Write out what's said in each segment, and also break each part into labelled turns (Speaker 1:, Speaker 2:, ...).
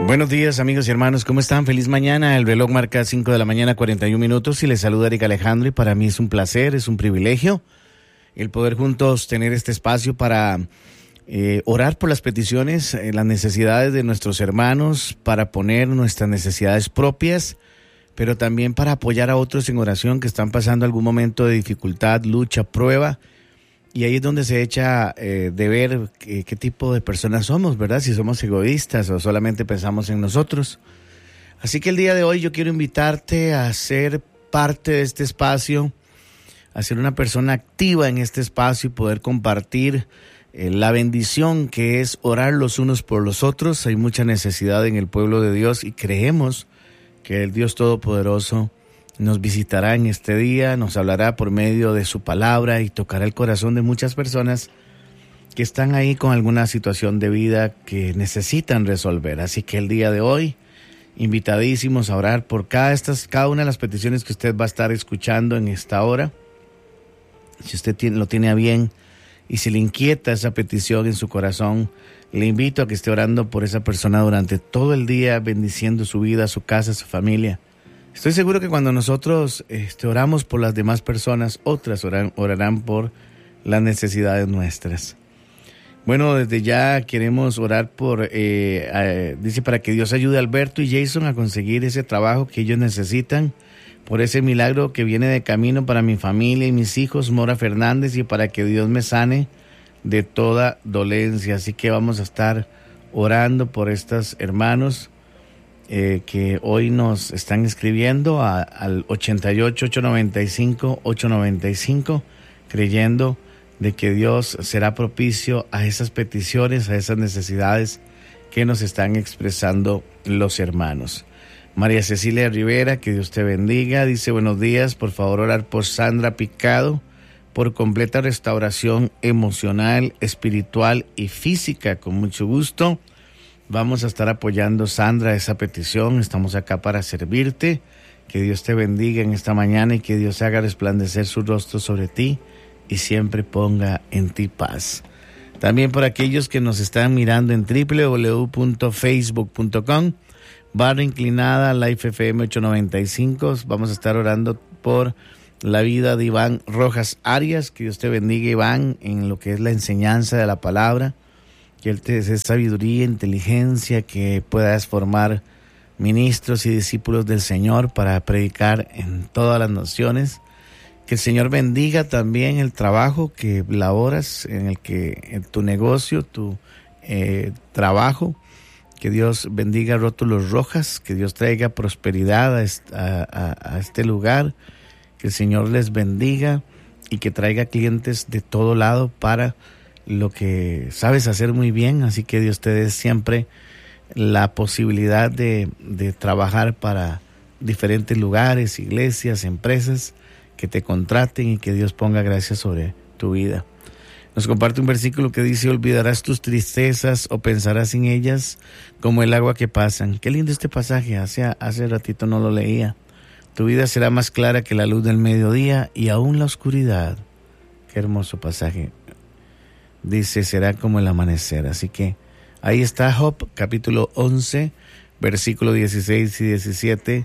Speaker 1: Buenos días, amigos y hermanos, ¿cómo están? Feliz mañana. El reloj marca 5 de la mañana, 41 minutos, y les saluda Eric Alejandro, y para mí es un placer, es un privilegio el poder juntos tener este espacio para orar por las peticiones, las necesidades de nuestros hermanos, para poner nuestras necesidades propias, pero también para apoyar a otros en oración que están pasando algún momento de dificultad, lucha, prueba. Y ahí es donde se echa de ver qué tipo de personas somos, ¿verdad? Si somos egoístas o solamente pensamos en nosotros. Así que el día de hoy yo quiero invitarte a ser parte de este espacio, a ser una persona activa en este espacio y poder compartir la bendición que es orar los unos por los otros. Hay mucha necesidad en el pueblo de Dios y creemos que el Dios Todopoderoso nos visitará en este día, nos hablará por medio de su palabra y tocará el corazón de muchas personas que están ahí con alguna situación de vida que necesitan resolver. Así que el día de hoy, invitadísimos a orar por cada una de las peticiones que usted va a estar escuchando en esta hora. Si usted lo tiene a bien y si le inquieta esa petición en su corazón, le invito a que esté orando por esa persona durante todo el día, bendiciendo su vida, su casa, su familia. Estoy seguro que cuando nosotros oramos por las demás personas, otras orarán por las necesidades nuestras. Bueno, desde ya queremos orar dice, para que Dios ayude a Alberto y Jason a conseguir ese trabajo que ellos necesitan, por ese milagro que viene de camino para mi familia y mis hijos, Mora Fernández, y para que Dios me sane de toda dolencia. Así que vamos a estar orando por estos hermanos que hoy nos están escribiendo al 88-895-895, creyendo de que Dios será propicio a esas peticiones, a esas necesidades que nos están expresando los hermanos. María Cecilia Rivera, que Dios te bendiga, dice: buenos días, por favor orar por Sandra Picado, por completa restauración emocional, espiritual y física. Con mucho gusto vamos a estar apoyando, Sandra, esa petición. Estamos acá para servirte. Que Dios te bendiga en esta mañana y que Dios haga resplandecer su rostro sobre ti y siempre ponga en ti paz. También por aquellos que nos están mirando en www.facebook.com/Life FM 895, vamos a estar orando por la vida de Iván Rojas Arias. Que Dios te bendiga, Iván, en lo que es la enseñanza de la palabra. Que Él te dé sabiduría, inteligencia, que puedas formar ministros y discípulos del Señor para predicar en todas las naciones. Que el Señor bendiga también el trabajo que laboras, en tu negocio, tu trabajo. Que Dios bendiga a Rótulos Rojas, que Dios traiga prosperidad a este lugar. Que el Señor les bendiga y que traiga clientes de todo lado para lo que sabes hacer muy bien. Así que Dios te dé siempre la posibilidad de trabajar para diferentes lugares, iglesias, empresas, que te contraten y que Dios ponga gracia sobre tu vida. Nos comparte un versículo que dice: olvidarás tus tristezas o pensarás en ellas como el agua que pasan. Qué lindo este pasaje, hace ratito no lo leía. Tu vida será más clara que la luz del mediodía y aún la oscuridad. Qué hermoso pasaje. Dice, será como el amanecer. Así que ahí está Job, capítulo 11, versículo 16 y 17.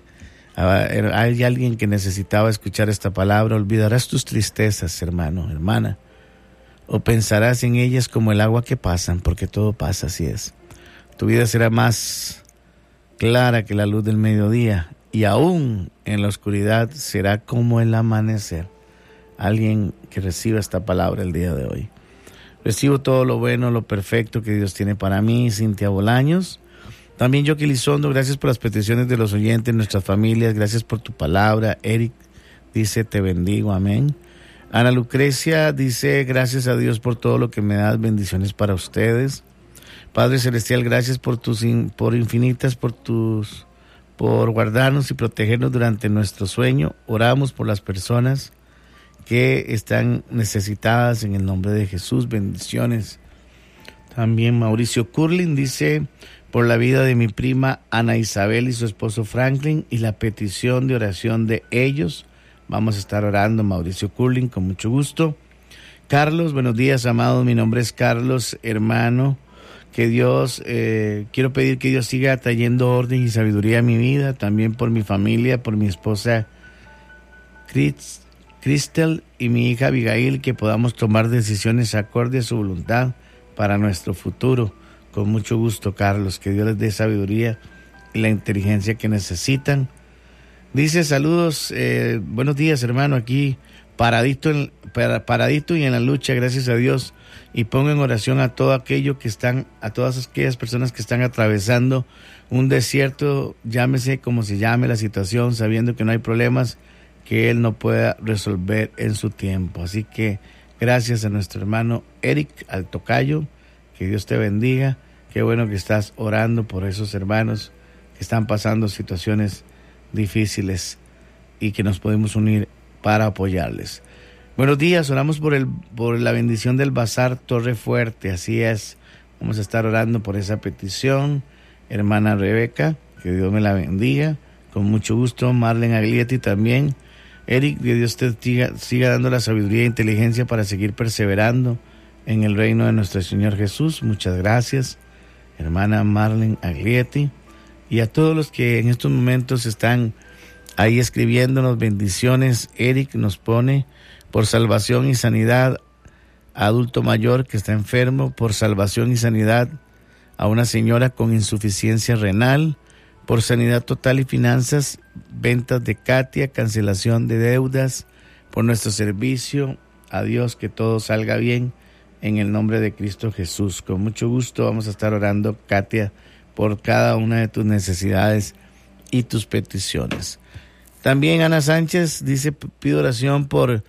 Speaker 1: Hay alguien que necesitaba escuchar esta palabra. Olvidarás tus tristezas, hermano, hermana, o pensarás en ellas como el agua que pasan, porque todo pasa, así es. Tu vida será más clara que la luz del mediodía y aún en la oscuridad será como el amanecer. Alguien que reciba esta palabra el día de hoy. Recibo todo lo bueno, lo perfecto que Dios tiene para mí. Cintia Bolaños. También Yoki Lizondo, gracias por las peticiones de los oyentes, nuestras familias. Gracias por tu palabra. Eric dice, te bendigo, amén. Ana Lucrecia dice, gracias a Dios por todo lo que me das. Bendiciones para ustedes. Padre Celestial, gracias por infinitas, por guardarnos y protegernos durante nuestro sueño. Oramos por las personas que están necesitadas en el nombre de Jesús. Bendiciones. También Mauricio Curlin dice, por la vida de mi prima Ana Isabel y su esposo Franklin y la petición de oración de ellos. Vamos a estar orando, Mauricio Curlin, con mucho gusto. Carlos, buenos días, amados. Mi nombre es Carlos, hermano. que Dios, quiero pedir que Dios siga trayendo orden y sabiduría a mi vida, también por mi familia, por mi esposa Cristel y mi hija Abigail, que podamos tomar decisiones acorde a su voluntad para nuestro futuro. Con mucho gusto, Carlos, que Dios les dé sabiduría y la inteligencia que necesitan. Dice, saludos, buenos días, hermano, aquí paradito y en la lucha, gracias a Dios, y pongo en oración a todo aquello que están, a todas aquellas personas que están atravesando un desierto, llámese como se llame la situación, sabiendo que no hay problemas que Él no pueda resolver en su tiempo. Así que gracias a nuestro hermano Eric, al tocayo, que Dios te bendiga. Qué bueno que estás orando por esos hermanos que están pasando situaciones difíciles y que nos podemos unir para apoyarles. Buenos días, oramos por la bendición del Bazar Torre Fuerte, así es, vamos a estar orando por esa petición, hermana Rebeca, que Dios me la bendiga, con mucho gusto. Marlene Aglietti también. Eric, que Dios te siga dando la sabiduría e inteligencia para seguir perseverando en el reino de nuestro Señor Jesús. Muchas gracias, hermana Marlene Aglietti, y a todos los que en estos momentos están ahí escribiéndonos bendiciones. Eric nos pone por salvación y sanidad a adulto mayor que está enfermo, por salvación y sanidad a una señora con insuficiencia renal, por sanidad total y finanzas, ventas de Katia, cancelación de deudas, por nuestro servicio. A Dios, que todo salga bien en el nombre de Cristo Jesús. Con mucho gusto vamos a estar orando, Katia, por cada una de tus necesidades y tus peticiones. También Ana Sánchez dice, pido oración por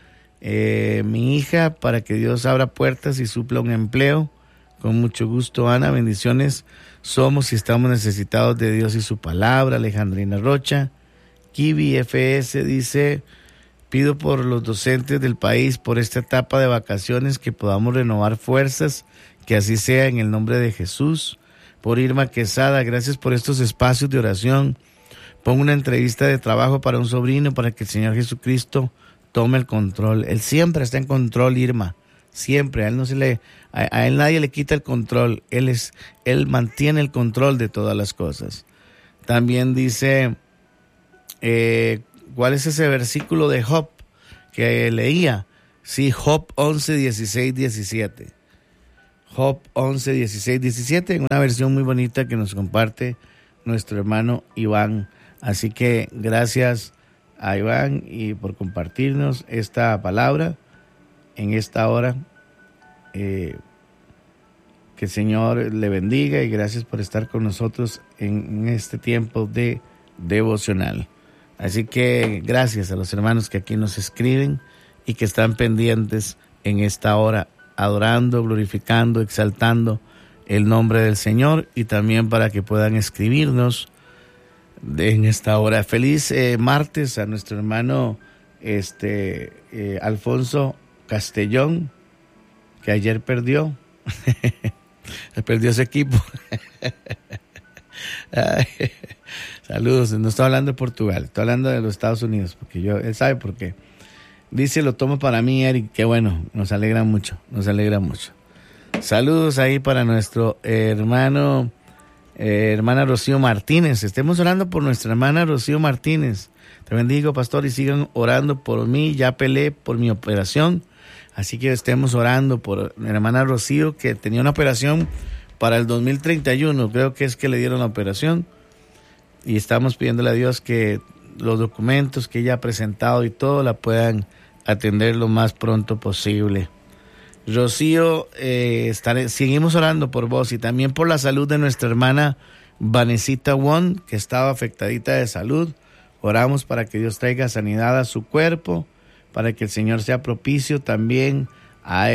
Speaker 1: mi hija para que Dios abra puertas y supla un empleo. Con mucho gusto, Ana, bendiciones. Somos y estamos necesitados de Dios y su palabra. Alejandrina Rocha. Kiwi FS dice, pido por los docentes del país, por esta etapa de vacaciones, que podamos renovar fuerzas, que así sea en el nombre de Jesús. Por Irma Quesada, gracias por estos espacios de oración. Pongo una entrevista de trabajo para un sobrino, para que el Señor Jesucristo tome el control. Él siempre está en control, Irma. Siempre. A él nadie le quita el control. Él mantiene el control de todas las cosas. También dice, ¿cuál es ese versículo de Job que leía? Sí, Job 11, 16, 17. Job 11, 16, 17, en una versión muy bonita que nos comparte nuestro hermano Iván. Así que gracias a Iván y por compartirnos esta palabra en esta hora. Que el Señor le bendiga y gracias por estar con nosotros en este tiempo de devocional. Así que gracias a los hermanos que aquí nos escriben y que están pendientes en esta hora, adorando, glorificando, exaltando el nombre del Señor, y también para que puedan escribirnos en esta hora. Feliz martes a nuestro hermano Alfonso Castellón, que ayer perdió. Perdió su equipo. Saludos. No estoy hablando de Portugal, estoy hablando de los Estados Unidos, porque él sabe por qué. Dice, lo tomo para mí, Eric. Qué bueno, nos alegra mucho. Saludos ahí para nuestro hermana Rocío Martínez. Estemos orando por nuestra hermana Rocío Martínez. Te bendigo, pastor, y sigan orando por mí. Ya peleé por mi operación, así que estemos orando por mi hermana Rocío, que tenía una operación para el 2031. Creo que es que le dieron la operación, y estamos pidiéndole a Dios que los documentos que ella ha presentado y todo la puedan atender lo más pronto posible. Rocío, seguimos orando por vos y también por la salud de nuestra hermana Vanesita Won, que estaba afectadita de salud. Oramos para que Dios traiga sanidad a su cuerpo, para que el Señor sea propicio también a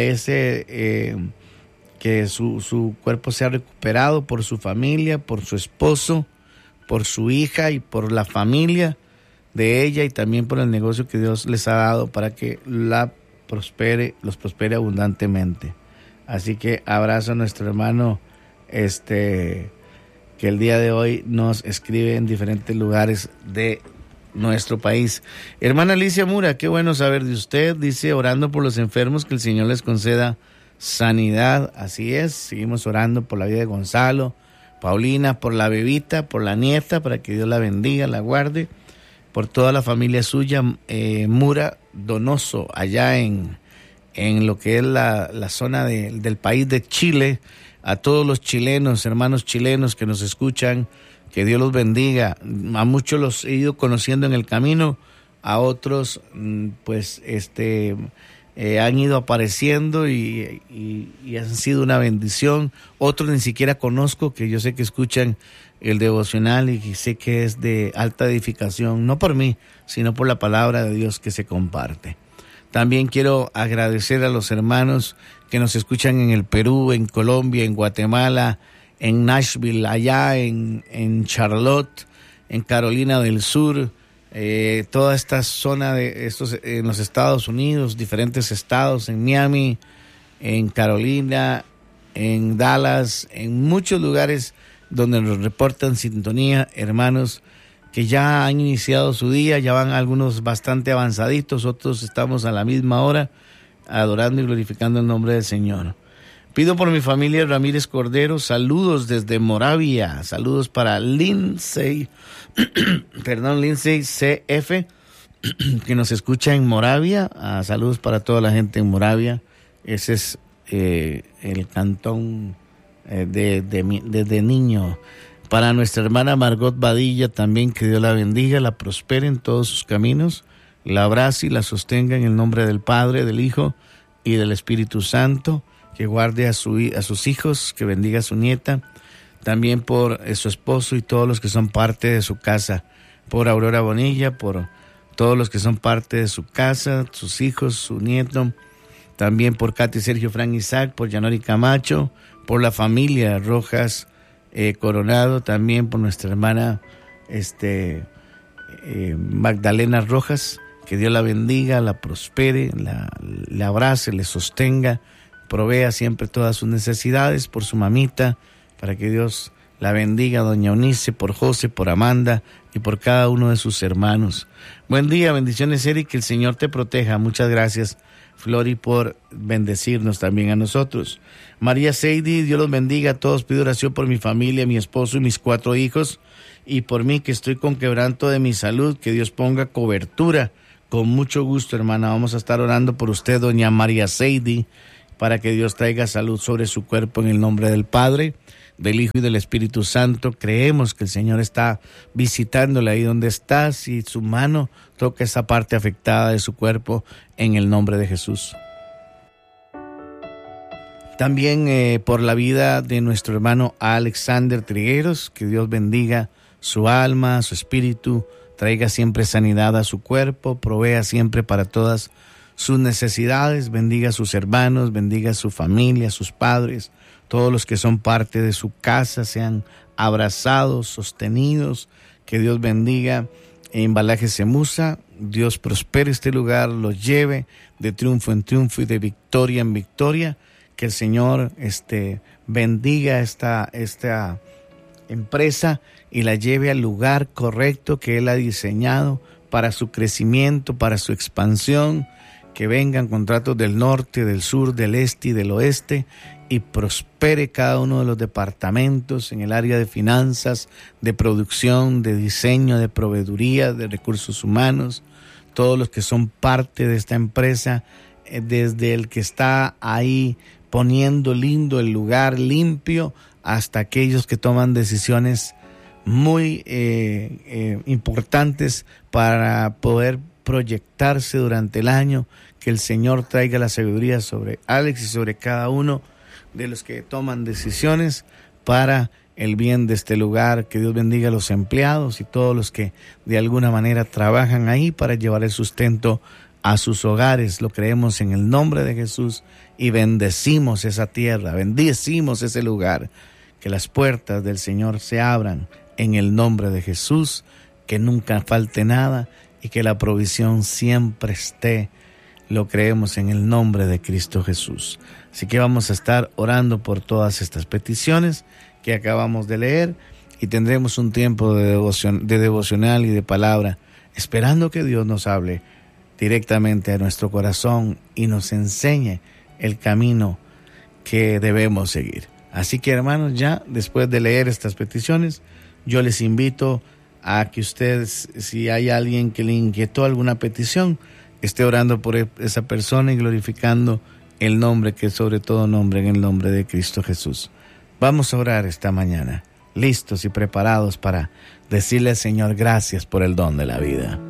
Speaker 1: que su cuerpo sea recuperado por su familia, por su esposo, por su hija y por la familia de ella, y también por el negocio que Dios les ha dado para que los prospere abundantemente. Así que abrazo a nuestro hermano que el día de hoy nos escribe en diferentes lugares de nuestro país. Hermana Alicia Mura, qué bueno saber de usted. Dice, orando por los enfermos, que el Señor les conceda sanidad, así es. Seguimos orando por la vida de Gonzalo, Paulina, por la bebita, por la nieta, para que Dios la bendiga, la guarde, por toda la familia suya, Mura Donoso, allá en lo que es la zona del país de Chile. A todos los chilenos, hermanos chilenos que nos escuchan, que Dios los bendiga. A muchos los he ido conociendo en el camino, a otros pues han ido apareciendo y han sido una bendición. Otros ni siquiera conozco, que yo sé que escuchan el devocional y sé que es de alta edificación, no por mí, sino por la palabra de Dios que se comparte. También quiero agradecer a los hermanos que nos escuchan en el Perú, en Colombia, en Guatemala, en Nashville, allá en Charlotte, en Carolina del Sur, toda esta zona de estos en los Estados Unidos, diferentes estados, en Miami, en Carolina, en Dallas, en muchos lugares donde nos reportan sintonía, hermanos que ya han iniciado su día, ya van algunos bastante avanzaditos, otros estamos a la misma hora adorando y glorificando el nombre del Señor. Pido por mi familia Ramírez Cordero, saludos desde Moravia, saludos para Lindsay CF, que nos escucha en Moravia, saludos para toda la gente en Moravia, ese es el cantón desde niño. Para nuestra hermana Margot Badilla también, que Dios la bendiga, la prospere en todos sus caminos, la abrace y la sostenga en el nombre del Padre, del Hijo y del Espíritu Santo, que guarde a sus hijos, que bendiga a su nieta, también por su esposo y todos los que son parte de su casa, por Aurora Bonilla, por todos los que son parte de su casa, sus hijos, su nieto, también por Katy, Sergio, Frank, Isaac, por Yanori Camacho, por la familia Rojas Coronado, también por nuestra hermana Magdalena Rojas, que Dios la bendiga, la prospere, la abrace, le sostenga, provea siempre todas sus necesidades, por su mamita, para que Dios la bendiga, doña Eunice, por José, por Amanda y por cada uno de sus hermanos. Buen día, bendiciones, Eric, que el Señor te proteja. Muchas gracias, Flori, por bendecirnos también a nosotros. María Seidi, Dios los bendiga a todos. Pido oración por mi familia, mi esposo y mis 4 hijos, y por mí, que estoy con quebranto de mi salud, que Dios ponga cobertura. Con mucho gusto, hermana, vamos a estar orando por usted, doña María Seidi, para que Dios traiga salud sobre su cuerpo en el nombre del Padre, del Hijo y del Espíritu Santo. Creemos que el Señor está visitándola ahí donde está, si su mano toca esa parte afectada de su cuerpo, en el nombre de Jesús. También por la vida de nuestro hermano Alexander Trigueros, que Dios bendiga su alma, su espíritu, traiga siempre sanidad a su cuerpo, provea siempre para todas sus necesidades, bendiga a sus hermanos, bendiga a su familia, a sus padres, todos los que son parte de su casa, sean abrazados, sostenidos, que Dios bendiga Embalajes Semusa, Dios prospere este lugar, los lleve de triunfo en triunfo y de victoria en victoria, que el Señor bendiga esta empresa y la lleve al lugar correcto que Él ha diseñado para su crecimiento, para su expansión, que vengan contratos del norte, del sur, del este y del oeste, y prospere cada uno de los departamentos en el área de finanzas, de producción, de diseño, de proveeduría, de recursos humanos, todos los que son parte de esta empresa, desde el que está ahí poniendo lindo el lugar, limpio, hasta aquellos que toman decisiones muy importantes para poder proyectarse durante el año. Que el Señor traiga la sabiduría sobre Alex y sobre cada uno de los que toman decisiones para el bien de este lugar. Que Dios bendiga a los empleados y todos los que de alguna manera trabajan ahí para llevar el sustento a sus hogares. Lo creemos en el nombre de Jesús y bendecimos esa tierra, bendecimos ese lugar. Que las puertas del Señor se abran en el nombre de Jesús, que nunca falte nada y que la provisión siempre esté. Lo creemos en el nombre de Cristo Jesús. Así que vamos a estar orando por todas estas peticiones que acabamos de leer, y tendremos un tiempo de devocional y de palabra, esperando que Dios nos hable directamente a nuestro corazón y nos enseñe el camino que debemos seguir. Así que, hermanos, ya después de leer estas peticiones, yo les invito a que ustedes, si hay alguien que le inquietó alguna petición, esté orando por esa persona y glorificando el nombre que es sobre todo nombre, en el nombre de Cristo Jesús. Vamos a orar esta mañana, listos y preparados para decirle al Señor gracias por el don de la vida.